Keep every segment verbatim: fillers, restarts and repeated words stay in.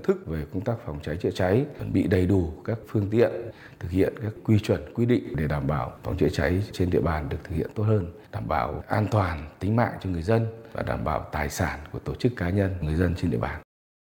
nhận thức về công tác phòng cháy chữa cháy, chuẩn bị đầy đủ các phương tiện, thực hiện các quy chuẩn, quy định để đảm bảo phòng cháy chữa cháy trên địa bàn được thực hiện tốt hơn, đảm bảo an toàn tính mạng cho người dân và đảm bảo tài sản của tổ chức cá nhân, người dân trên địa bàn.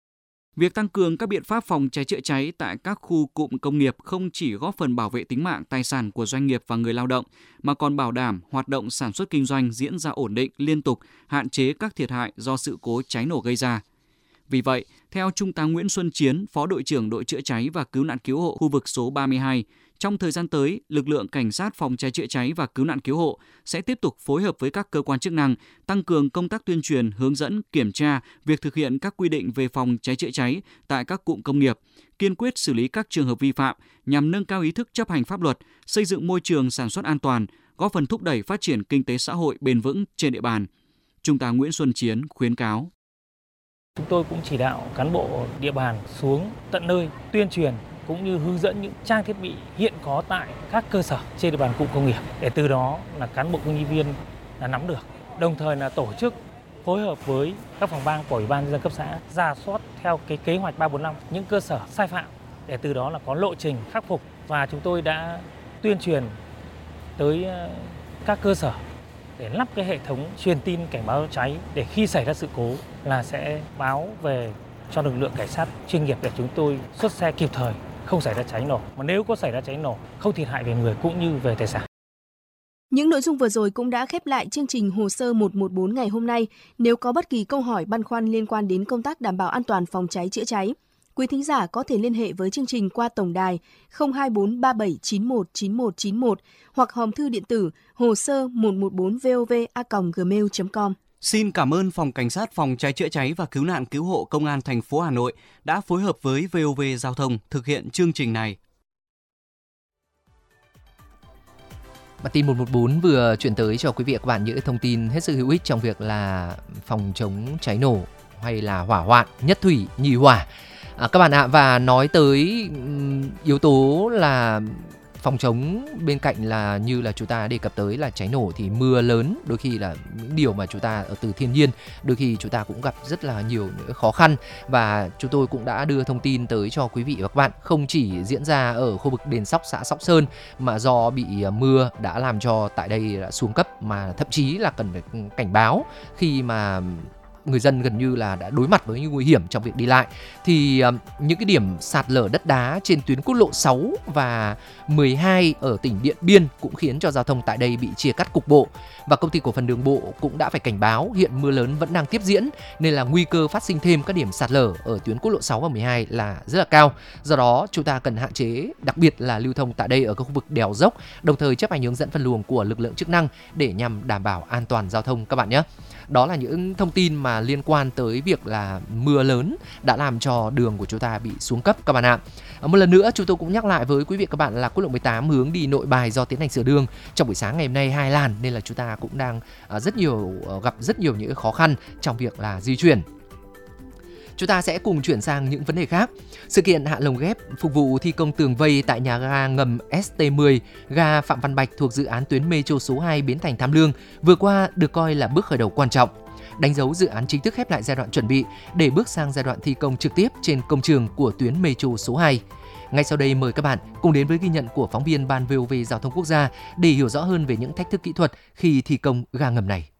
Việc tăng cường các biện pháp phòng cháy chữa cháy tại các khu cụm công nghiệp không chỉ góp phần bảo vệ tính mạng, tài sản của doanh nghiệp và người lao động, mà còn bảo đảm hoạt động sản xuất kinh doanh diễn ra ổn định, liên tục, hạn chế các thiệt hại do sự cố cháy nổ gây ra. Vì vậy, theo Trung tá Nguyễn Xuân Chiến, Phó đội trưởng đội chữa cháy và cứu nạn cứu hộ khu vực số ba mươi hai, trong thời gian tới, lực lượng cảnh sát phòng cháy chữa cháy và cứu nạn cứu hộ sẽ tiếp tục phối hợp với các cơ quan chức năng, tăng cường công tác tuyên truyền, hướng dẫn, kiểm tra việc thực hiện các quy định về phòng cháy chữa cháy tại các cụm công nghiệp, kiên quyết xử lý các trường hợp vi phạm nhằm nâng cao ý thức chấp hành pháp luật, xây dựng môi trường sản xuất an toàn, góp phần thúc đẩy phát triển kinh tế xã hội bền vững trên địa bàn. Trung tá Nguyễn Xuân Chiến khuyến cáo. Chúng tôi cũng chỉ đạo cán bộ địa bàn xuống tận nơi tuyên truyền cũng như hướng dẫn những trang thiết bị hiện có tại các cơ sở trên địa bàn cụm công nghiệp để từ đó là cán bộ công nhân viên là nắm được. Đồng thời là tổ chức phối hợp với các phòng ban của Ủy ban nhân dân cấp xã rà soát theo cái kế hoạch ba bốn năm những cơ sở sai phạm để từ đó là có lộ trình khắc phục, và chúng tôi đã tuyên truyền tới các cơ sở để lắp cái hệ thống truyền tin cảnh báo cháy để khi xảy ra sự cố là sẽ báo về cho lực lượng cảnh sát chuyên nghiệp để chúng tôi xuất xe kịp thời, không xảy ra cháy nổ. Mà nếu có xảy ra cháy nổ, không thiệt hại về người cũng như về tài sản. Những nội dung vừa rồi cũng đã khép lại chương trình Hồ sơ một một bốn ngày hôm nay. Nếu có bất kỳ câu hỏi băn khoăn liên quan đến công tác đảm bảo an toàn phòng cháy chữa cháy, quý thính giả có thể liên hệ với chương trình qua tổng đài không hai bốn ba bảy chín một chín một chín một hoặc hòm thư điện tử hồ sơ một một bốn vov a còng gmail chấm com. Xin cảm ơn Phòng Cảnh sát Phòng cháy chữa cháy và Cứu nạn Cứu hộ Công an thành phố Hà Nội đã phối hợp với vê o vê Giao thông thực hiện chương trình này. Bản tin một một bốn vừa chuyển tới cho quý vị và các bạn những thông tin hết sức hữu ích trong việc là phòng chống cháy nổ hay là hỏa hoạn, nhất thủy, nhì hỏa. À, các bạn ạ, và nói tới yếu tố là phòng chống, bên cạnh là như là chúng ta đề cập tới là cháy nổ thì mưa lớn đôi khi là những điều mà chúng ta ở từ thiên nhiên, đôi khi chúng ta cũng gặp rất là nhiều những khó khăn, và chúng tôi cũng đã đưa thông tin tới cho quý vị và các bạn, không chỉ diễn ra ở khu vực đền Sóc, xã Sóc Sơn mà do bị mưa đã làm cho tại đây đã xuống cấp, mà thậm chí là cần phải cảnh báo khi mà người dân gần như là đã đối mặt với những nguy hiểm trong việc đi lại. Thì uh, những cái điểm sạt lở đất đá trên tuyến quốc lộ sáu và mười hai ở tỉnh Điện Biên cũng khiến cho giao thông tại đây bị chia cắt cục bộ, và công ty cổ phần đường bộ cũng đã phải cảnh báo hiện mưa lớn vẫn đang tiếp diễn, nên là nguy cơ phát sinh thêm các điểm sạt lở ở tuyến quốc lộ sáu và mười hai là rất là cao. Do đó chúng ta cần hạn chế, đặc biệt là lưu thông tại đây ở các khu vực đèo dốc, đồng thời chấp hành hướng dẫn phân luồng của lực lượng chức năng để nhằm đảm bảo an toàn giao thông các bạn nhé. Đó là những thông tin mà liên quan tới việc là mưa lớn đã làm cho đường của chúng ta bị xuống cấp các bạn ạ. Một lần nữa chúng tôi cũng nhắc lại với quý vị các bạn là quốc lộ mười tám hướng đi Nội Bài do tiến hành sửa đường trong buổi sáng ngày hôm nay hai làn, nên là chúng ta cũng đang rất nhiều gặp rất nhiều những khó khăn trong việc là di chuyển. Chúng ta sẽ cùng chuyển sang những vấn đề khác. Sự kiện hạ lồng ghép phục vụ thi công tường vây tại nhà ga ngầm ét tê mười, ga Phạm Văn Bạch thuộc dự án tuyến metro số hai Bến Thành Tham Lương vừa qua được coi là bước khởi đầu quan trọng, đánh dấu dự án chính thức khép lại giai đoạn chuẩn bị để bước sang giai đoạn thi công trực tiếp trên công trường của tuyến metro số hai. Ngay sau đây mời các bạn cùng đến với ghi nhận của phóng viên Ban vê o vê Giao thông Quốc gia để hiểu rõ hơn về những thách thức kỹ thuật khi thi công ga ngầm này.